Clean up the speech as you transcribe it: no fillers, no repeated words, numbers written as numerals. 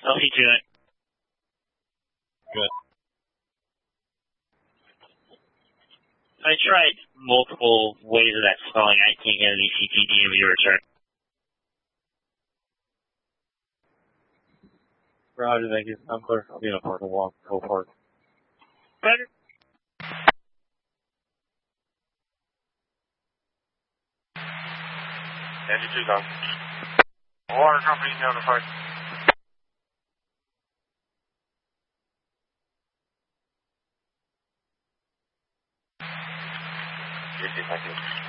I'll see you in it. Good. I tried multiple ways of that spelling. I can't get any CTD of your return. Roger, thank you. I'm clear. I'll be in a parking walk. Go park. Roger. Engine 2's on. Water company notified. 50 seconds.